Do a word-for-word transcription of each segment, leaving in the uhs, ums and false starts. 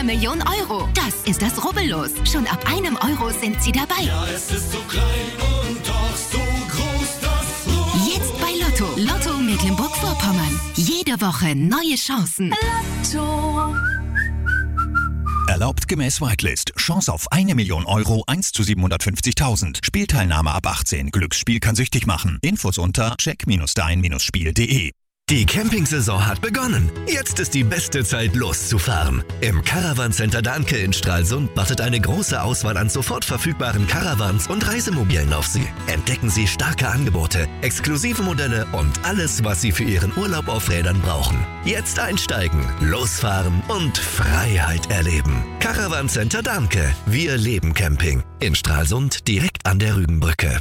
Million Euro. Das ist das Rubbellos. Schon ab einem Euro sind Sie dabei. Ja, es ist so klein und doch so groß, das Rubbellos. Jetzt bei Lotto. Lotto Mecklenburg-Vorpommern. Jede Woche neue Chancen. Lotto. Erlaubt gemäß Whitelist. Chance auf eine Million Euro, eins zu siebenhundertfünfzigtausend. Spielteilnahme ab achtzehn. Glücksspiel kann süchtig machen. Infos unter check dein Spiel punkt de. Die Campingsaison hat begonnen. Jetzt ist die beste Zeit, loszufahren. Im Caravan Center Dahnke in Stralsund wartet eine große Auswahl an sofort verfügbaren Caravans und Reisemobilen auf Sie. Entdecken Sie starke Angebote, exklusive Modelle und alles, was Sie für Ihren Urlaub auf Rädern brauchen. Jetzt einsteigen, losfahren und Freiheit erleben. Caravan Center Dahnke. Wir leben Camping. In Stralsund direkt an der Rügenbrücke.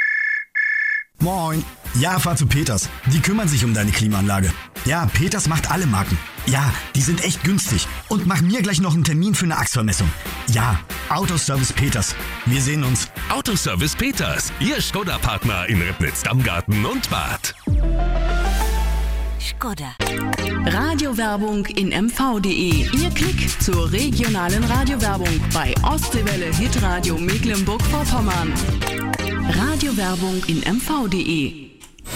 Moin. Ja, fahr zu Peters. Die kümmern sich um deine Klimaanlage. Ja, Peters macht alle Marken. Ja, die sind echt günstig. Und mach mir gleich noch einen Termin für eine Achsvermessung. Ja, Autoservice Peters. Wir sehen uns. Autoservice Peters. Ihr Skoda-Partner in Ribnitz-Dammgarten und Bad. Skoda. Radiowerbung in M V punkt de. Ihr Klick zur regionalen Radiowerbung bei Ostseewelle Hitradio Mecklenburg-Vorpommern. Radiowerbung in M V punkt de.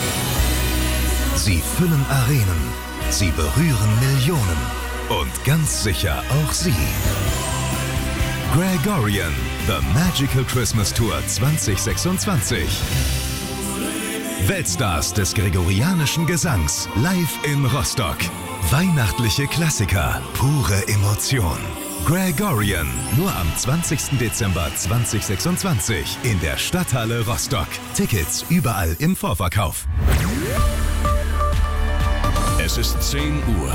Sie füllen Arenen. Sie berühren Millionen. Und ganz sicher auch Sie. Gregorian, The Magical Christmas Tour zwanzig sechsundzwanzig. Weltstars des gregorianischen Gesangs live in Rostock. Weihnachtliche Klassiker, pure Emotion. Gregorian, nur am zwanzigsten Dezember zweitausendsechsundzwanzig in der Stadthalle Rostock. Tickets überall im Vorverkauf. Es ist zehn Uhr.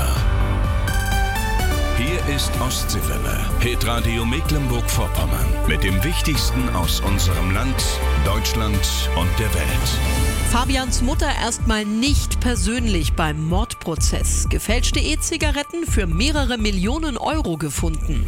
Hier ist Ostseewelle, Hitradio Mecklenburg-Vorpommern. Mit dem Wichtigsten aus unserem Land, Deutschland und der Welt. Fabians Mutter erstmal nicht persönlich beim Mordprozess. Gefälschte E-Zigaretten für mehrere Millionen Euro gefunden.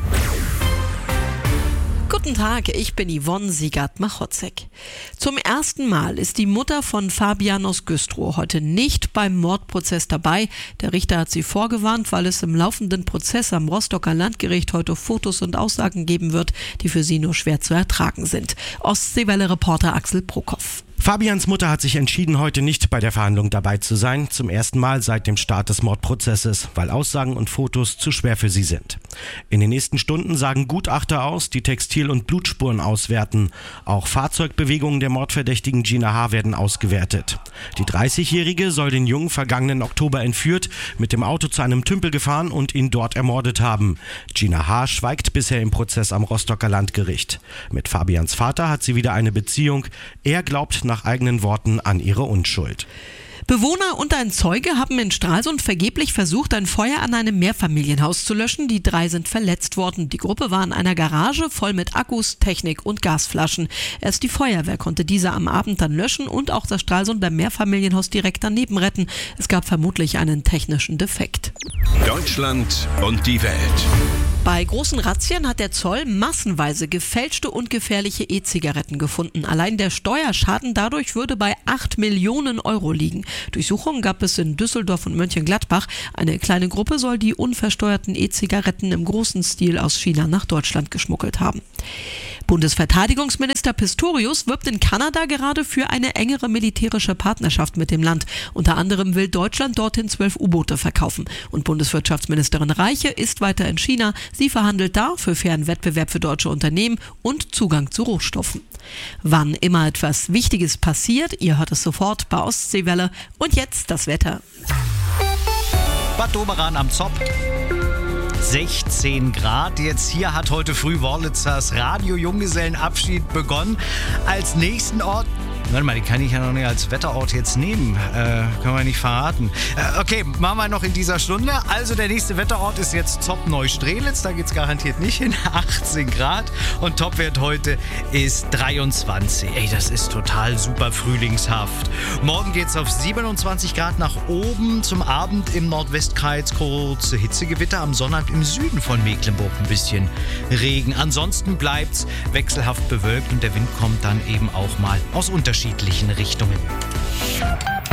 Guten Tag, ich bin Yvonne Siegert-Machotzek. Zum ersten Mal ist die Mutter von Fabian aus Güstrow heute nicht beim Mordprozess dabei. Der Richter hat sie vorgewarnt, weil es im laufenden Prozess am Rostocker Landgericht heute Fotos und Aussagen geben wird, die für sie nur schwer zu ertragen sind. Ostseewelle-Reporter Axel Prokop. Fabians Mutter hat sich entschieden, heute nicht bei der Verhandlung dabei zu sein, zum ersten Mal seit dem Start des Mordprozesses, weil Aussagen und Fotos zu schwer für sie sind. In den nächsten Stunden sagen Gutachter aus, die Textil- und Blutspuren auswerten. Auch Fahrzeugbewegungen der Mordverdächtigen Gina H. werden ausgewertet. Die dreißigjährige soll den Jungen vergangenen Oktober entführt, mit dem Auto zu einem Tümpel gefahren und ihn dort ermordet haben. Gina H. schweigt bisher im Prozess am Rostocker Landgericht. Mit Fabians Vater hat sie wieder eine Beziehung. Er glaubt nach eigenen Worten an ihre Unschuld. Bewohner und ein Zeuge haben in Stralsund vergeblich versucht, ein Feuer an einem Mehrfamilienhaus zu löschen. Die drei sind verletzt worden. Die Gruppe war in einer Garage voll mit Akkus, Technik und Gasflaschen. Erst die Feuerwehr konnte diese am Abend dann löschen und auch das Stralsunder Mehrfamilienhaus direkt daneben retten. Es gab vermutlich einen technischen Defekt. Deutschland und die Welt. Bei großen Razzien hat der Zoll massenweise gefälschte und gefährliche E-Zigaretten gefunden. Allein der Steuerschaden dadurch würde bei acht Millionen Euro liegen. Durchsuchungen gab es in Düsseldorf und Mönchengladbach. Eine kleine Gruppe soll die unversteuerten E-Zigaretten im großen Stil aus China nach Deutschland geschmuggelt haben. Bundesverteidigungsminister Pistorius wirbt in Kanada gerade für eine engere militärische Partnerschaft mit dem Land. Unter anderem will Deutschland dorthin zwölf U-Boote verkaufen. Und Bundeswirtschaftsministerin Reiche ist weiter in China. Sie verhandelt da für fairen Wettbewerb für deutsche Unternehmen und Zugang zu Rohstoffen. Wann immer etwas Wichtiges passiert, ihr hört es sofort bei Ostseewelle. Und jetzt das Wetter. Bad Doberan am Zopp. sechzehn Grad. Jetzt hier hat heute früh Worlitzers Radio-Junggesellenabschied begonnen. Als nächsten Ort... Warte mal, die kann ich ja noch nicht als Wetterort jetzt nehmen. Äh, können wir nicht verraten. Äh, okay, machen wir noch in dieser Stunde. Also der nächste Wetterort ist jetzt Zopp-Neustrelitz. Da geht's garantiert nicht hin. achtzehn Grad. Und Topwert heute ist dreiundzwanzig. Ey, das ist total super frühlingshaft. Morgen geht's auf siebenundzwanzig Grad nach oben. Zum Abend im Nordwestkreis kurze Hitzegewitter. Am Sonnabend im Süden von Mecklenburg ein bisschen Regen. Ansonsten bleibt's wechselhaft bewölkt und der Wind kommt dann eben auch mal aus unterschiedlichen Richtungen.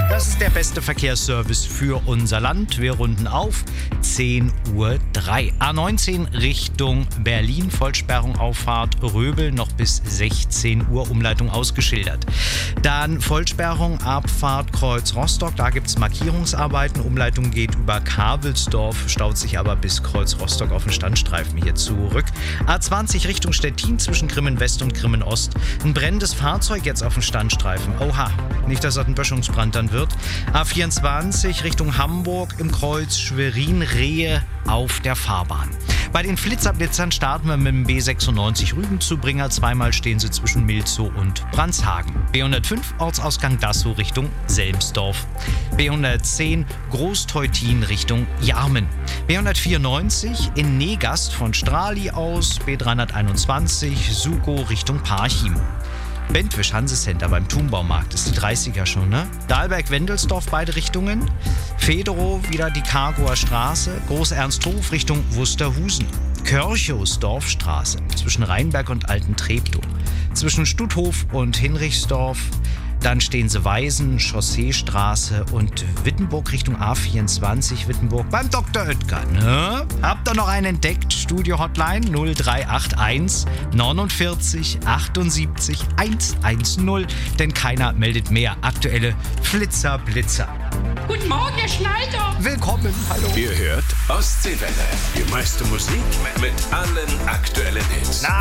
Das ist der beste Verkehrsservice für unser Land. Wir runden auf zehn Uhr drei. A neunzehn Richtung Berlin, Vollsperrung Auffahrt Röbel noch bis sechzehn Uhr, Umleitung ausgeschildert. Dann Vollsperrung Abfahrt Kreuz Rostock, da gibt es Markierungsarbeiten. Umleitung geht über Kabelsdorf, staut sich aber bis Kreuz Rostock auf den Standstreifen hier zurück. A zwanzig Richtung Stettin zwischen Grimmen West und Grimmen Ost. Ein brennendes Fahrzeug jetzt auf dem Standstreifen. Oha, nicht, dass das ein Böschungsbrand dann wird. A vierundzwanzig Richtung Hamburg im Kreuz Schwerin-Rehe auf der Fahrbahn. Bei den Flitzerblitzern starten wir mit dem B sechsundneunzig Rügenzubringer. Zweimal stehen sie zwischen Milzow und Brandshagen. B hundertfünf Ortsausgang Dassow Richtung Selmsdorf. B hundertzehn Großteutin Richtung Jarmen. B hundertvierundneunzig in Negast von Strali aus. B dreihunderteinundzwanzig Sukow Richtung Parchim. Bentwisch Hansecenter beim Thumbaumarkt ist die dreißiger schon, ne? Dahlberg-Wendelsdorf beide Richtungen. Federow wieder die Kargoer Straße. Groß-Ernsthof Richtung Wusterhusen. Körchows Dorfstraße zwischen Rheinberg und Alten-Treptow. Zwischen Stutthof und Hinrichsdorf. Dann stehen sie Weisen, Chausseestraße und Wittenburg Richtung A vierundzwanzig Wittenburg beim Doktor Oetker. Ne? Habt ihr noch einen entdeckt? Studio-Hotline null drei acht eins neunundvierzig achtundsiebzig hundertzehn. Denn keiner meldet mehr aktuelle Flitzer, Blitzer. Guten Morgen, Herr Schneider. Willkommen, hallo. Ihr hört Ostseewelle. Die meiste Musik mit allen aktuellen Hits.